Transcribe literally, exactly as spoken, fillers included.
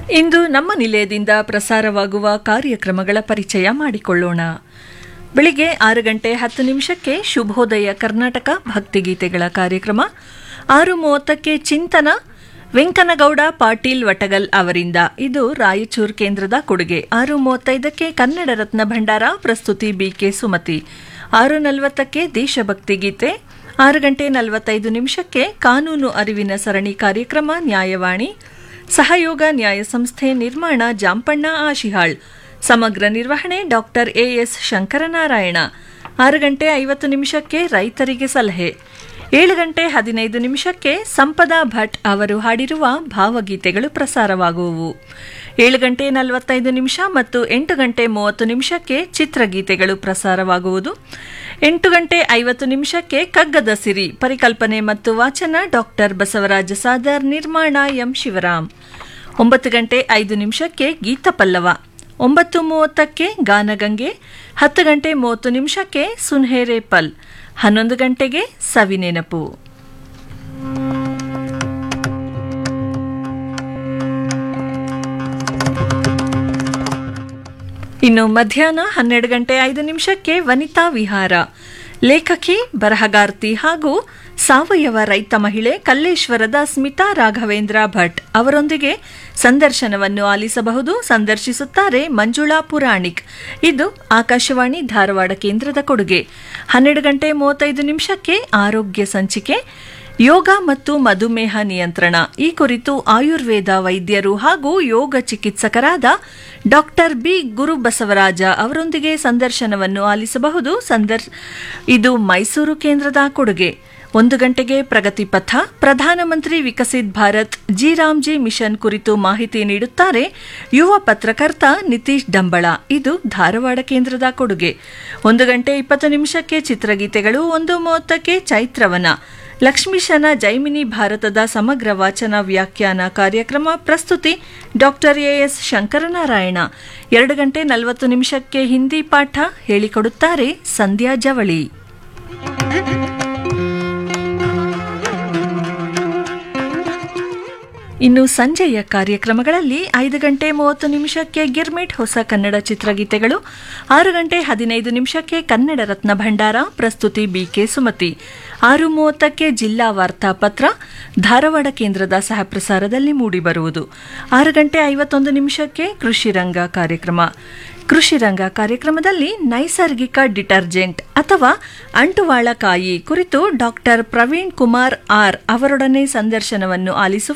ಇಂದು ನಮ್ಮ ನಿಲಯದಿಂದ ಪ್ರಸಾರವಾಗುವ ಕಾರ್ಯಕ್ರಮಗಳ ಪರಿಚಯ ಮಾಡಿಕೊಳ್ಳೋಣ. ಬೆಳಿಗ್ಗೆ ಆರು ಗಂಟೆ ಹತ್ತು ನಿಮಿಷಕ್ಕೆ ಶುಭೋದಯ ಕರ್ನಾಟಕ ಭಕ್ತಿಗೀತೆಗಳ ಕಾರ್ಯಕ್ರಮ. ಆರು ಮೂವತ್ತಕ್ಕೆ ಚಿಂತನ ವೆಂಕನಗೌಡ ಪಾಟೀಲ್ ವಟಗಲ್ ಅವರಿಂದ, ಇದು ರಾಯಚೂರು ಕೇಂದ್ರದ ಕೊಡುಗೆ. ಆರು ಮೂವತ್ತೈದಕ್ಕೆ ಕನ್ನಡ ರತ್ನ ಭಂಡಾರ, ಪ್ರಸ್ತುತಿ ಬಿಕೆ ಸುಮತಿ. ಆರು ನಲವತ್ತಕ್ಕೆ ದೇಶಭಕ್ತಿ ಗೀತೆ. ಆರು ಗಂಟೆ ನಲವತ್ತೈದು ನಿಮಿಷಕ್ಕೆ ಕಾನೂನು ಅರಿವಿನ ಸರಣಿ ಕಾರ್ಯಕ್ರಮ ನ್ಯಾಯವಾಣಿ. ಸಹಯೋಗ ನ್ಯಾಯ ಸಂಸ್ಥೆ, ನಿರ್ಮಾಣ ಜಾಂಪಣ್ಣ ಆಶಿಹಾಳ್. ಸಮಗ್ರ ನಿರ್ವಹಣೆ ಡಾಕ್ಟರ್ ಎಎಸ್ ಶಂಕರನಾರಾಯಣ. ಆರು ಗಂಟೆ ಐವತ್ತು ನಿಮಿಷಕ್ಕೆ ರೈತರಿಗೆ ಸಲಹೆ. ಏಳು ಗಂಟೆ ಹದಿನೈದು ನಿಮಿಷಕ್ಕೆ ಸಂಪದಾ ಭಟ್ ಅವರು ಹಾಡಿರುವ ಭಾವಗೀತೆಗಳು ಪ್ರಸಾರವಾಗುವವು. ಏಳು ಗಂಟೆ ನಲವತ್ತೈದು ನಿಮಿಷ ಮತ್ತು ಎಂಟು ಗಂಟೆ ಮೂವತ್ತು ನಿಮಿಷಕ್ಕೆ ಚಿತ್ರಗೀತೆಗಳು ಪ್ರಸಾರವಾಗುವುದು. ಎಂಟು ಗಂಟೆ ಐವತ್ತು ನಿಮಿಷಕ್ಕೆ ಕಗ್ಗದ ಸಿರಿ, ಪರಿಕಲ್ಪನೆ ಮತ್ತು ವಾಚನ ಡಾಕ್ಟರ್ ಬಸವರಾಜ ಸಾದರ್, ನಿರ್ಮಾಣ ಎಂ ಶಿವರಾಮ್. ಒಂಬತ್ತು ಗಂಟೆ ಐದು ನಿಮಿಷಕ್ಕೆ ಗೀತ ಪಲ್ಲವ. ಒಂಬತ್ತು ಮೂವತ್ತಕ್ಕೆ ಗಾನಗಂಗೆ. ಹತ್ತು ಗಂಟೆ ಮೂವತ್ತು ನಿಮಿಷಕ್ಕೆ ಸುನ್ಹೇರೆ ಪಲ್. ಹನ್ನೊಂದು ಗಂಟೆಗೆ ಸವಿನೆನಪು. ಇನ್ನು ಮಧ್ಯಾಹ್ನ ಹನ್ನೆರಡು ಗಂಟೆ ಐದು ನಿಮಿಷಕ್ಕೆ ವನಿತಾ ವಿಹಾರ. ಲೇಖಕಿ, ಬರಹಗಾರ್ತಿ ಹಾಗೂ ಸಾವಯವ ರೈತ ಮಹಿಳೆ ಕಲ್ಲೇಶ್ವರದ ಸ್ಮಿತಾ ರಾಘವೇಂದ್ರ ಭಟ್ ಅವರೊಂದಿಗೆ ಸಂದರ್ಶನವನ್ನು ಆಲಿಸಬಹುದು. ಸಂದರ್ಶಿಸುತ್ತಾರೆ ಮಂಜುಳಾ ಪುರಾಣಿಕ್. ಇದು ಆಕಾಶವಾಣಿ ಧಾರವಾಡ ಕೇಂದ್ರದ ಕೊಡುಗೆ. ಹನ್ನೆರಡು ಗಂಟೆ ಮೂವತ್ತೈದು ನಿಮಿಷಕ್ಕೆ ಆರೋಗ್ಯ ಸಂಚಿಕೆ, ಯೋಗ ಮತ್ತು ಮಧುಮೇಹ ನಿಯಂತ್ರಣ, ಈ ಕುರಿತು ಆಯುರ್ವೇದ ವೈದ್ಯರು ಹಾಗೂ ಯೋಗ ಚಿಕಿತ್ಸಕರಾದ ಡಾಕ್ಟರ್ ಬಿ ಗುರುಬಸವರಾಜ ಅವರೊಂದಿಗೆ ಸಂದರ್ಶನವನ್ನು ಆಲಿಸಬಹುದು. ಸಂದರ್ ಇದು ಮೈಸೂರು ಕೇಂದ್ರದ ಕೊಡುಗೆ. ಒಂದು ಗಂಟೆಗೆ ಪ್ರಗತಿ ಪಥ, ಪ್ರಧಾನಮಂತ್ರಿ ವಿಕಸಿತ್ ಭಾರತ್ ಜಿ ರಾಮ್ಜಿ ಮಿಷನ್ ಕುರಿತು ಮಾಹಿತಿ ನೀಡುತ್ತಾರೆ ಯುವ ಪತ್ರಕರ್ತ ನಿತೀಶ್ ಡಂಬಳ. ಇದು ಧಾರವಾಡ ಕೇಂದ್ರದ ಕೊಡುಗೆ. ಒಂದು ಗಂಟೆ ಇಪ್ಪತ್ತು ನಿಮಿಷಕ್ಕೆ ಚಿತ್ರಗೀತೆಗಳು. ಒಂದು ಮೂವತ್ತಕ್ಕೆ ಚೈತ್ರವನ, ಲಕ್ಷ್ಮೀಶನ ಜೈಮಿನಿ ಭಾರತದ ಸಮಗ್ರ ವಾಚನ ವ್ಯಾಖ್ಯಾನ ಕಾರ್ಯಕ್ರಮ. ಪ್ರಸ್ತುತಿ ಡಾಕ್ಟರ್ ಎಎಸ್ ಶಂಕರನಾರಾಯಣ. ಎರಡು ಗಂಟೆ ನಲವತ್ತು ನಿಮಿಷಕ್ಕೆ ಹಿಂದಿ ಪಾಠ ಹೇಳಿಕೊಡುತ್ತಾರೆ ಸಂಧ್ಯಾ ಜವಳಿ. ಇನ್ನು ಸಂಜೆಯ ಕಾರ್ಯಕ್ರಮಗಳಲ್ಲಿ ಐದು ಗಂಟೆ ಮೂವತ್ತು ನಿಮಿಷಕ್ಕೆ ಗಿರ್ಮಿಟ್ ಹೊಸ ಕನ್ನಡ ಚಿತ್ರಗೀತೆಗಳು. ಆರು ಗಂಟೆ ಹದಿನೈದು ನಿಮಿಷಕ್ಕೆ ಕನ್ನಡ ರತ್ನ ಭಂಡಾರ, ಪ್ರಸ್ತುತಿ ಬಿಕೆ ಸುಮತಿ. ಆರು ಮೂವತ್ತಕ್ಕೆ ಜಿಲ್ಲಾ ವಾರ್ತಾಪತ್ರ ಧಾರವಾಡ ಕೇಂದ್ರದ ಸಹಪ್ರಸಾರದಲ್ಲಿ ಮೂಡಿಬರುವುದು. ಆರು ಗಂಟೆ ಐವತ್ತೊಂದು ನಿಮಿಷಕ್ಕೆ ಕೃಷಿ ರಂಗ ಕಾರ್ಯಕ್ರಮ. ಕೃಷಿ ರಂಗ ಕಾರ್ಯಕ್ರಮದಲ್ಲಿ ನೈಸರ್ಗಿಕ ಡಿಟರ್ಜೆಂಟ್ ಅಥವಾ ಅಂಟುವಾಳಕಾಯಿ ಕುರಿತು ಡಾಕ್ಟರ್ ಪ್ರವೀಣ್ ಕುಮಾರ್ ಆರ್ ಅವರೊಡನೆ ಸಂದರ್ಶನವನ್ನು ಆಲಿಸುವ